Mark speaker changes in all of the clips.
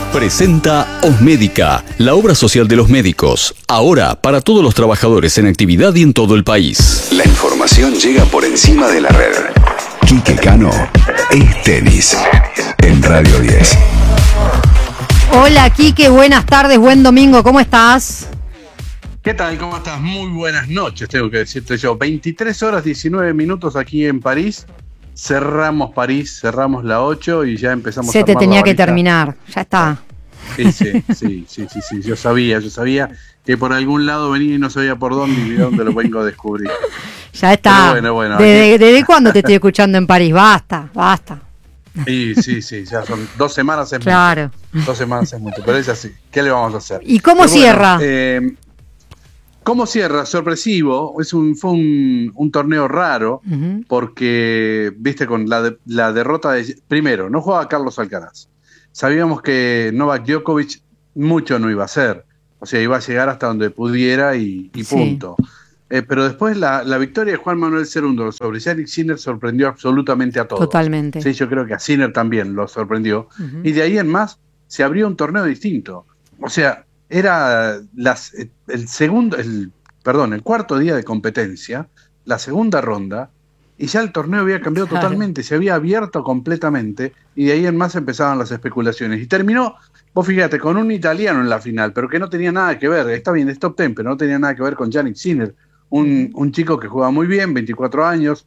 Speaker 1: Presenta Osmédica, la obra social de los médicos. Ahora para todos los trabajadores en actividad y en todo el país.
Speaker 2: La información llega por encima de la red. Quique Cano es tenis en Radio 10.
Speaker 3: Hola Quique, buenas tardes, buen domingo, ¿cómo estás?
Speaker 4: ¿Qué tal? ¿Cómo estás? Muy buenas noches, tengo que decirte yo. 23 horas 19 minutos aquí en París. Cerramos París, cerramos la 8 y ya empezamos a
Speaker 3: Se te tenía que terminar, ya está.
Speaker 4: Sí. Yo sabía que por algún lado venía y no sabía por dónde y de dónde lo vengo a descubrir.
Speaker 3: Ya está.
Speaker 4: Bueno,
Speaker 3: ¿Desde cuándo te estoy escuchando en París? Basta.
Speaker 4: Sí, ya son 2 semanas es
Speaker 3: claro.
Speaker 4: mucho. 2 semanas es mucho, pero es así. ¿Qué le vamos a hacer?
Speaker 3: ¿Y cómo cierra?
Speaker 4: ¿Cómo cierra? Sorpresivo. Fue un torneo raro, porque, viste, con la derrota de... Primero, no jugaba Carlos Alcaraz. Sabíamos que Novak Djokovic mucho no iba a hacer. O sea, iba a llegar hasta donde pudiera y punto. Pero después la victoria de Juan Manuel Cerúndolo sobre Jannik Sinner sorprendió absolutamente a todos. Totalmente. Sí, yo creo que a Sinner también lo sorprendió. Y de ahí en más se abrió un torneo distinto. O sea, era el cuarto día de competencia, la segunda ronda, y ya el torneo había cambiado totalmente, se había abierto completamente, y de ahí en más empezaban las especulaciones. Y terminó, vos fíjate, con un italiano en la final, pero que no tenía nada que ver, está bien, es top 10, pero no tenía nada que ver con Jannik Sinner, un chico que juega muy bien, 24 años,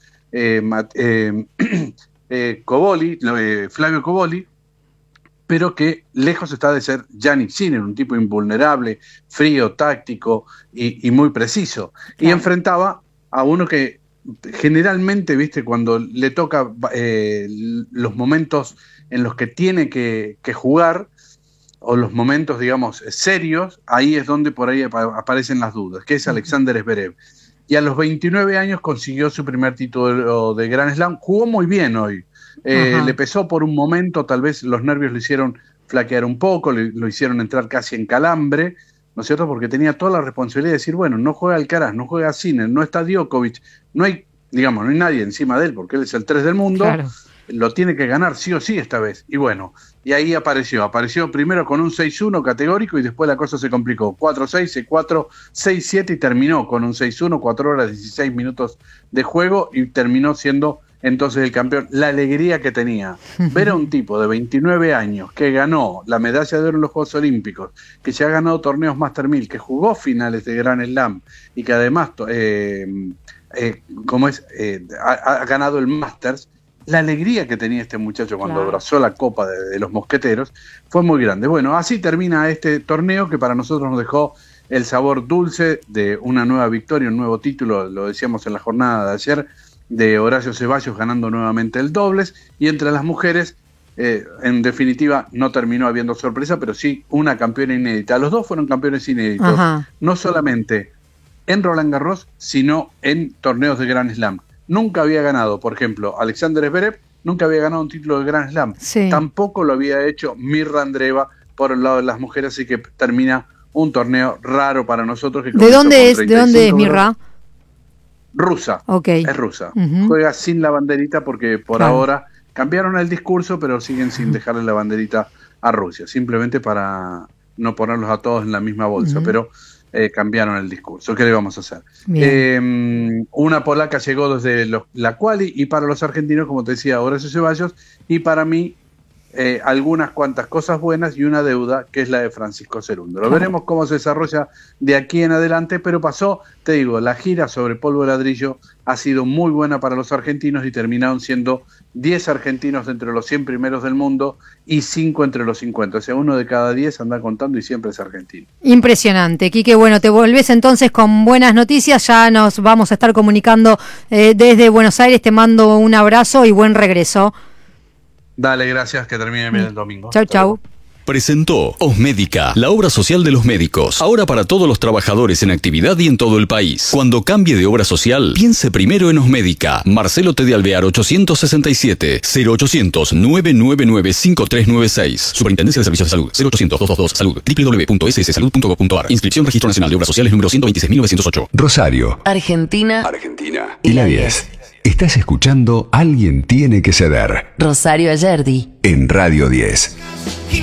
Speaker 4: Flavio Cobolli, pero que lejos está de ser Jannik Sinner, un tipo invulnerable, frío, táctico y muy preciso. Claro. Y enfrentaba a uno que generalmente, viste, cuando le toca los momentos en los que tiene que jugar, o los momentos, digamos, serios, ahí es donde por ahí aparecen las dudas, que es Alexander Zverev. Y a los 29 años consiguió su primer título de Grand Slam, jugó muy bien hoy. Le pesó por un momento, tal vez los nervios lo hicieron flaquear un poco, lo hicieron entrar casi en calambre, ¿no es cierto? Porque tenía toda la responsabilidad de decir, bueno, no juega Alcaraz, no juega Sinner, no está Djokovic, no hay nadie encima de él, porque él es el 3 del mundo, claro. Lo tiene que ganar sí o sí esta vez. Y bueno, y ahí apareció primero con un 6-1 categórico y después la cosa se complicó, 4-6, 6-4, 6-7 y terminó con un 6-1, 4 horas 16 minutos de juego y terminó siendo entonces el campeón. La alegría que tenía ver a un tipo de 29 años que ganó la medalla de oro en los Juegos Olímpicos, que ya ha ganado torneos Master 1000, que jugó finales de Grand Slam y que además ha ganado el Masters. La alegría que tenía este muchacho cuando abrazó la copa de los mosqueteros fue muy grande. Bueno, así termina este torneo que para nosotros nos dejó el sabor dulce de una nueva victoria, un nuevo título, lo decíamos en la jornada de ayer, de Horacio Ceballos ganando nuevamente el dobles, y entre las mujeres, en definitiva, no terminó habiendo sorpresa, pero sí una campeona inédita. Los dos fueron campeones inéditos, no solamente en Roland Garros, sino en torneos de Grand Slam. Nunca había ganado, por ejemplo, Alexander Zverev, nunca había ganado un título de Grand Slam. Sí. Tampoco lo había hecho Mirra Andreeva por el lado de las mujeres, así que termina un torneo raro para nosotros. ¿De dónde es Mirra? Rusa, es rusa. Juega sin la banderita porque por ahora cambiaron el discurso, pero siguen sin dejarle la banderita a Rusia, simplemente para no ponerlos a todos en la misma bolsa, pero cambiaron el discurso. ¿Qué le vamos a hacer? Una polaca llegó desde la quali, y para los argentinos, como te decía, Horacio Ceballos, y para mí algunas cuantas cosas buenas y una deuda, que es la de Francisco Cerúndolo. Veremos cómo se desarrolla de aquí en adelante, pero pasó, te digo, la gira sobre polvo de ladrillo ha sido muy buena para los argentinos y terminaron siendo 10 argentinos entre los 100 primeros del mundo y 5 entre los 50. O sea, 1 de cada 10 anda contando y siempre es argentino.
Speaker 3: Impresionante, Quique. Bueno, te volvés entonces con buenas noticias. Ya nos vamos a estar comunicando desde Buenos Aires. Te mando un abrazo y buen regreso.
Speaker 4: Dale, gracias, que termine bien el domingo.
Speaker 3: Chau.
Speaker 1: Presentó Osmédica, la obra social de los médicos. Ahora para todos los trabajadores en actividad y en todo el país. Cuando cambie de obra social, piense primero en Osmédica. Marcelo T. de Alvear 867 0800 999 5396. Superintendencia de Servicios de Salud 0800 222 Salud. www.sssalud.gov.ar. Inscripción Registro Nacional de Obras Sociales número 126.908.
Speaker 2: Rosario,
Speaker 5: Argentina
Speaker 2: y la 10. Estás escuchando Alguien tiene que ceder.
Speaker 5: Rosario Ayerdi
Speaker 2: en Radio 10.